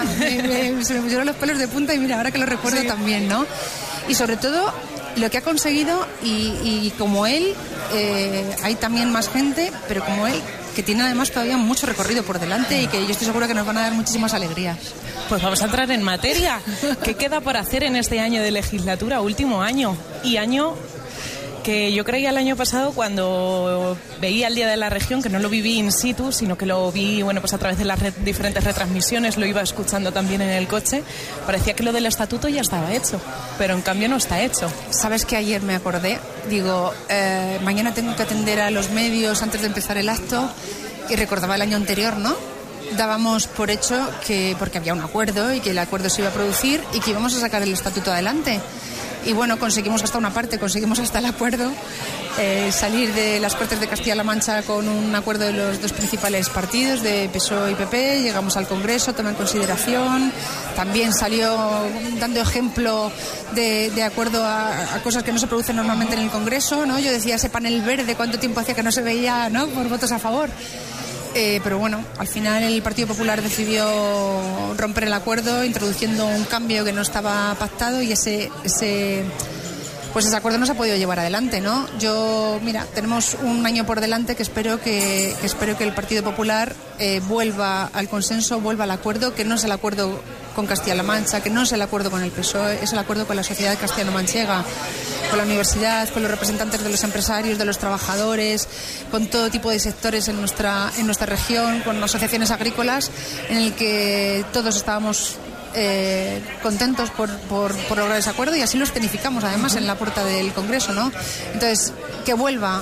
Se me pusieron los pelos de punta y mira, ahora que lo recuerdo también, ¿no? Y sobre todo lo que ha conseguido y como él, hay también más gente, pero como él, que tiene además todavía mucho recorrido por delante y que yo estoy segura que nos van a dar muchísimas alegrías. Pues vamos a entrar en materia. ¿Qué queda por hacer en este año de legislatura, último año? Y año que yo creía el año pasado cuando veía el Día de la Región, que no lo viví in situ, sino que lo vi, bueno, pues a través de las diferentes retransmisiones, lo iba escuchando también en el coche, parecía que lo del estatuto ya estaba hecho, pero en cambio no está hecho. ¿Sabes que ayer me acordé? Digo, mañana tengo que atender a los medios antes de empezar el acto, y recordaba el año anterior, ¿no? Dábamos por hecho que, porque había un acuerdo y que el acuerdo se iba a producir y que íbamos a sacar el estatuto adelante. Y bueno, conseguimos hasta una parte, conseguimos hasta el acuerdo, salir de las Cortes de Castilla-La Mancha con un acuerdo de los dos principales partidos, de PSOE y PP, llegamos al Congreso, toma en consideración, también salió dando ejemplo de acuerdo a cosas que no se producen normalmente en el Congreso, ¿no? Yo decía, ese panel verde, ¿cuánto tiempo hacía que no se veía, ¿no?, por votos a favor? Pero bueno, al final el Partido Popular decidió romper el acuerdo, introduciendo un cambio que no estaba pactado y ese acuerdo no se ha podido llevar adelante, ¿no? Mira, tenemos un año por delante que espero que el Partido Popular vuelva al consenso, vuelva al acuerdo, que no es el acuerdo con Castilla-La Mancha, que no es el acuerdo con el PSOE, es el acuerdo con la sociedad castellano-manchega, con la universidad, con los representantes de los empresarios, de los trabajadores, con todo tipo de sectores en nuestra región, con asociaciones agrícolas, en el que todos estábamos contentos por lograr ese acuerdo, y así lo escenificamos además en la puerta del Congreso, ¿no? Entonces, que vuelvan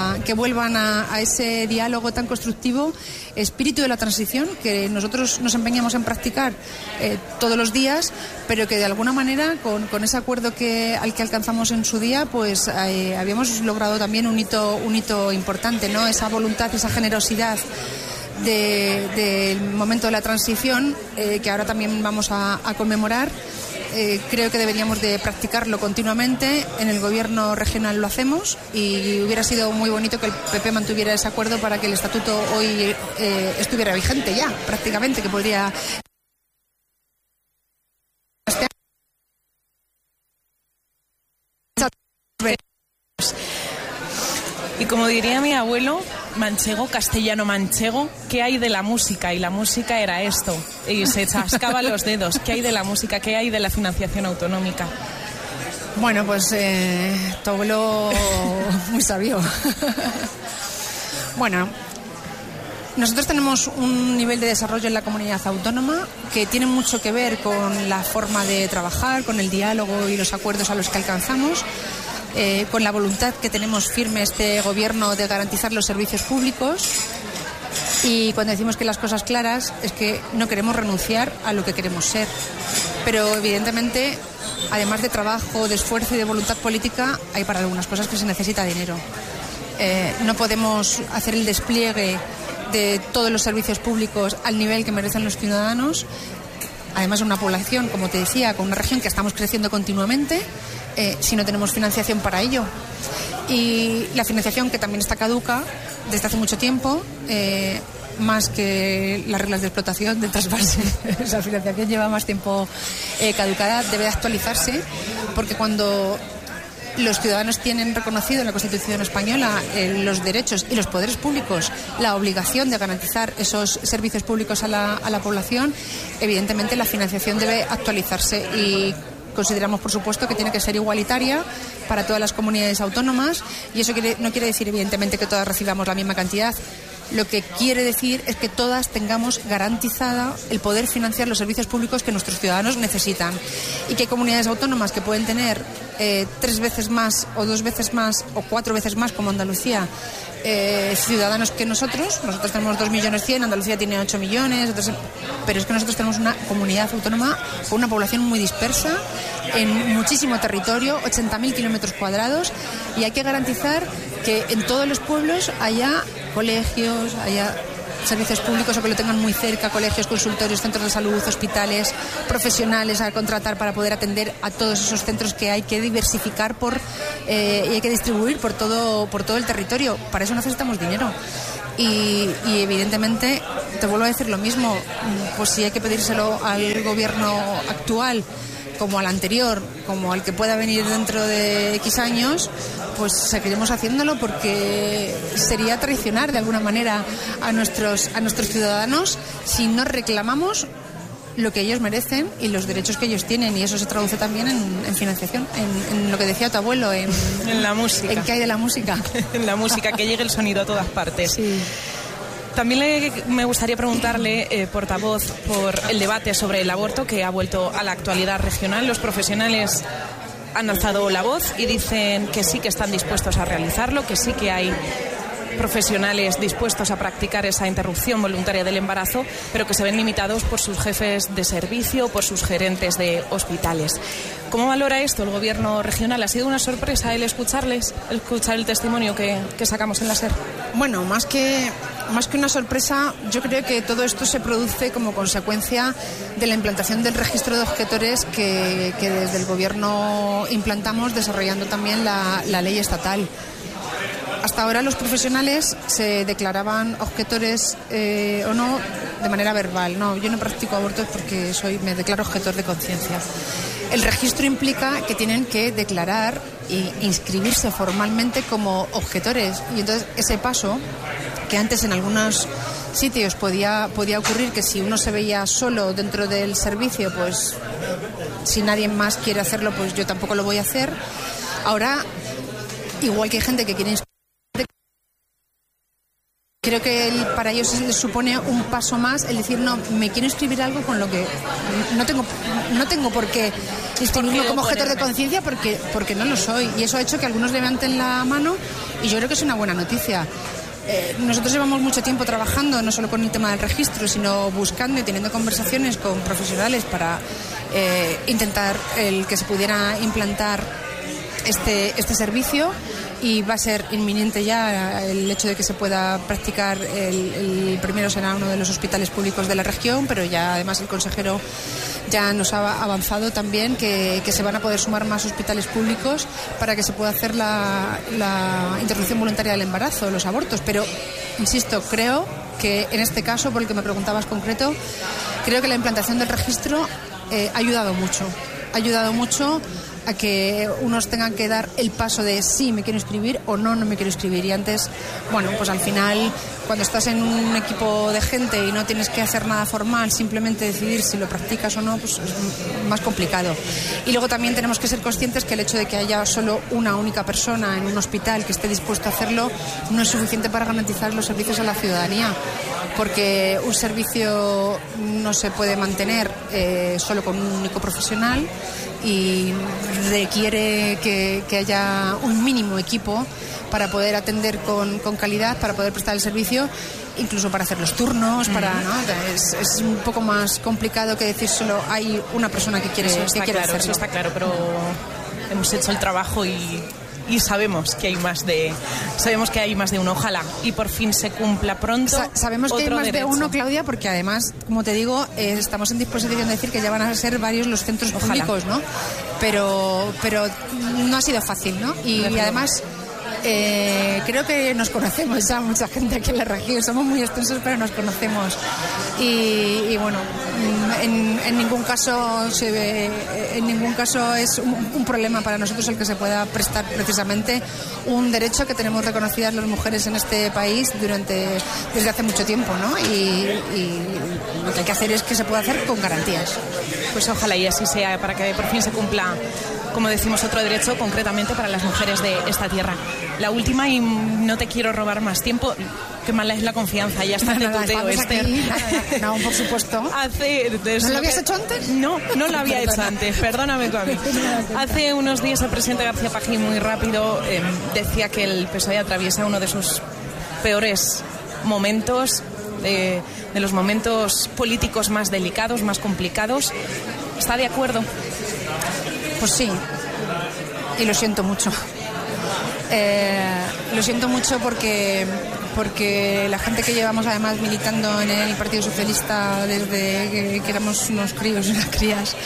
a ese diálogo tan constructivo, espíritu de la transición que nosotros nos empeñamos en practicar todos los días, pero que de alguna manera con ese acuerdo al que alcanzamos en su día, pues habíamos logrado también un hito importante, ¿no? Esa voluntad, esa generosidad del momento de la transición, que ahora también vamos a conmemorar. Creo que deberíamos de practicarlo continuamente. En el gobierno regional lo hacemos y hubiera sido muy bonito que el PP mantuviera ese acuerdo para que el estatuto hoy estuviera vigente ya, prácticamente, que podría... Y como diría mi abuelo, manchego, castellano manchego, ¿qué hay de la música? Y la música era esto, y se chascaba los dedos. ¿Qué hay de la música? ¿Qué hay de la financiación autonómica? Bueno, pues tu abuelo muy sabio. Bueno, nosotros tenemos un nivel de desarrollo en la comunidad autónoma que tiene mucho que ver con la forma de trabajar, con el diálogo y los acuerdos a los que alcanzamos, con la voluntad que tenemos firme este gobierno de garantizar los servicios públicos. Y cuando decimos que las cosas claras es que no queremos renunciar a lo que queremos ser. Pero evidentemente, además de trabajo, de esfuerzo y de voluntad política, hay para algunas cosas que se necesita dinero. No podemos hacer el despliegue de todos los servicios públicos al nivel que merecen los ciudadanos. Además, una población, como te decía, con una región que estamos creciendo continuamente, si no tenemos financiación para ello. Y la financiación, que también está caduca desde hace mucho tiempo, más que las reglas de explotación de trasvase. Esa financiación lleva más tiempo caducada, debe actualizarse, porque cuando los ciudadanos tienen reconocido en la Constitución española los derechos y los poderes públicos la obligación de garantizar esos servicios públicos a la población, evidentemente la financiación debe actualizarse, y consideramos, por supuesto, que tiene que ser igualitaria para todas las comunidades autónomas, y eso no quiere decir, evidentemente, que todas recibamos la misma cantidad. Lo que quiere decir es que todas tengamos garantizada el poder financiar los servicios públicos que nuestros ciudadanos necesitan, y que hay comunidades autónomas que pueden tener 3 veces más o 2 veces más o 4 veces más, como Andalucía, ciudadanos que nosotros tenemos 2,1 millones, Andalucía tiene 8 millones, pero es que nosotros tenemos una comunidad autónoma con una población muy dispersa en muchísimo territorio, 80.000 kilómetros cuadrados, y hay que garantizar que en todos los pueblos haya colegios, haya servicios públicos, o que lo tengan muy cerca, colegios, consultorios, centros de salud, hospitales, profesionales a contratar para poder atender a todos esos centros que hay que diversificar y hay que distribuir por todo el territorio. Para eso necesitamos dinero. y evidentemente te vuelvo a decir lo mismo, pues si hay que pedírselo al gobierno actual como al anterior, como al que pueda venir dentro de X años, pues seguiremos haciéndolo porque sería traicionar de alguna manera a nuestros ciudadanos si no reclamamos lo que ellos merecen y los derechos que ellos tienen, y eso se traduce también en financiación, en lo que decía tu abuelo, en la música. ¿En qué hay de la música? En la música, que llegue el sonido a todas partes. Sí. También me gustaría preguntarle, portavoz, por el debate sobre el aborto que ha vuelto a la actualidad regional. Los profesionales han alzado la voz y dicen que sí que están dispuestos a realizarlo, que sí que hay profesionales dispuestos a practicar esa interrupción voluntaria del embarazo, pero que se ven limitados por sus jefes de servicio, por sus gerentes de hospitales. ¿Cómo valora esto el gobierno regional? ¿Ha sido una sorpresa el escuchar el testimonio que sacamos en la SER? Bueno, más que una sorpresa, yo creo que todo esto se produce como consecuencia de la implantación del registro de objetores que desde el gobierno implantamos, desarrollando también la ley estatal. Hasta ahora los profesionales se declaraban objetores o no de manera verbal. No, yo no practico abortos porque me declaro objetor de conciencia. El registro implica que tienen que declarar e inscribirse formalmente como objetores. Y entonces ese paso, que antes en algunos sitios podía ocurrir, que si uno se veía solo dentro del servicio, pues si nadie más quiere hacerlo, pues yo tampoco lo voy a hacer. Ahora, igual que hay gente que quiere inscribirse, creo que para ellos se les supone un paso más el decir, no, me quiero inscribir algo con lo que no tengo por qué inscribirme como objetor de conciencia porque no lo soy. Y eso ha hecho que algunos levanten la mano y yo creo que es una buena noticia. Nosotros llevamos mucho tiempo trabajando, no solo con el tema del registro, sino buscando y teniendo conversaciones con profesionales para intentar el que se pudiera implantar este servicio, y va a ser inminente ya el hecho de que se pueda practicar. El primero será uno de los hospitales públicos de la región, pero ya además el consejero ya nos ha avanzado también que se van a poder sumar más hospitales públicos para que se pueda hacer la interrupción voluntaria del embarazo, los abortos. Pero, insisto, creo que en este caso, por el que me preguntabas concreto, creo que la implantación del registro ha ayudado mucho a que unos tengan que dar el paso de sí, me quiero inscribir o no me quiero inscribir. Y antes, bueno, pues al final, cuando estás en un equipo de gente y no tienes que hacer nada formal, simplemente decidir si lo practicas o no, pues es más complicado. Y luego también tenemos que ser conscientes que el hecho de que haya solo una única persona en un hospital que esté dispuesto a hacerlo no es suficiente para garantizar los servicios a la ciudadanía, porque un servicio no se puede mantener solo con un único profesional, y requiere que haya un mínimo equipo para poder atender con calidad, para poder prestar el servicio, incluso para hacer los turnos, ¿no? Es un poco más complicado que decir solo hay una persona que quiere hacerlo. Eso está claro, pero hemos hecho el trabajo y sabemos que hay más de uno, ojalá, y por fin se cumpla pronto. Sabemos que hay más de uno, Claudia, porque además, como te digo, estamos en disposición de decir que ya van a ser varios los centros públicos, ¿no? Pero no ha sido fácil, ¿no? Y además creo que nos conocemos ya mucha gente aquí en la región, somos muy extensos, pero nos conocemos, y bueno, en ningún caso es un problema para nosotros el que se pueda prestar precisamente un derecho que tenemos reconocidas las mujeres en este país desde hace mucho tiempo, ¿no? Y lo que hay que hacer es que se pueda hacer con garantías. Pues ojalá y así sea, para que por fin se cumpla, como decimos, otro derecho concretamente para las mujeres de esta tierra. La última, y no te quiero robar más tiempo, qué mala es la confianza, ya está de tuteo, Esther. No, por supuesto. ¿No lo habías hecho antes? No lo había hecho antes, perdóname tú a mí. Hace unos días el presidente García Pajín, muy rápido, decía que el PSOE atraviesa uno de sus peores momentos, de los momentos políticos más delicados, más complicados. ¿Está de acuerdo? Pues sí, y lo siento mucho. Lo siento mucho porque la gente que llevamos además militando en el Partido Socialista desde que éramos unos críos y unas crías,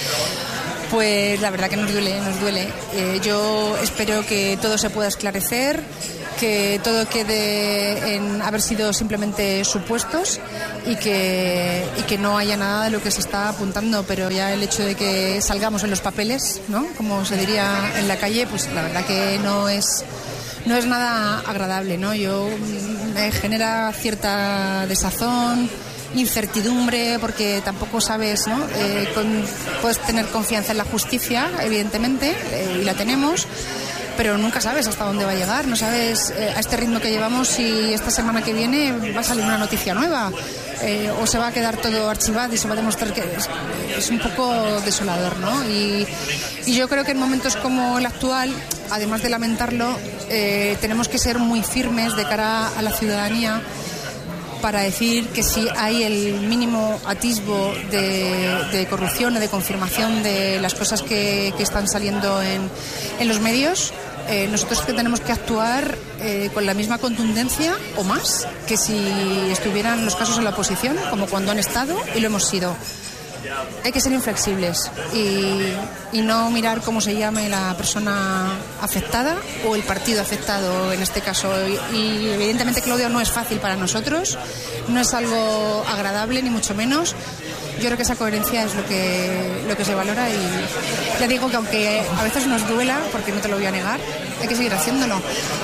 pues la verdad que nos duele. Yo espero que todo se pueda esclarecer, que todo quede en haber sido simplemente supuestos y que no haya nada de lo que se está apuntando, pero ya el hecho de que salgamos en los papeles, ¿no?, como se diría en la calle, pues la verdad que no es nada agradable, ¿no? Me genera cierta desazón, incertidumbre, porque tampoco sabes, ¿no? Puedes tener confianza en la justicia, evidentemente, y la tenemos, pero nunca sabes hasta dónde va a llegar, no sabes a este ritmo que llevamos si esta semana que viene va a salir una noticia nueva, o se va a quedar todo archivado y se va a demostrar que es un poco desolador, ¿no? Y yo creo que en momentos como el actual, además de lamentarlo, tenemos que ser muy firmes de cara a la ciudadanía para decir que si hay el mínimo atisbo de corrupción o de confirmación de las cosas que están saliendo en los medios, nosotros que tenemos que actuar con la misma contundencia o más que si estuvieran los casos en la oposición, como cuando han estado, y lo hemos sido. Hay que ser inflexibles y no mirar cómo se llame la persona afectada o el partido afectado en este caso. Y evidentemente, Claudio, no es fácil para nosotros, no es algo agradable ni mucho menos. Yo creo que esa coherencia es lo que se valora, y ya digo que aunque a veces nos duela, porque no te lo voy a negar, hay que seguir haciéndolo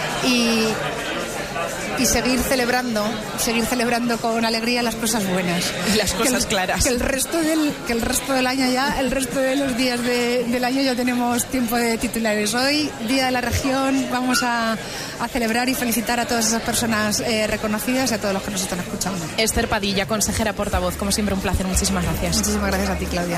y seguir celebrando con alegría las cosas buenas y las cosas claras. Que el resto del año ya, el resto de los días del año ya tenemos tiempo de titulares. Hoy, Día de la Región, vamos a celebrar y felicitar a todas esas personas reconocidas y a todos los que nos están escuchando. Esther Padilla, consejera portavoz, como siempre un placer, muchísimas gracias. Muchísimas gracias a ti, Claudia.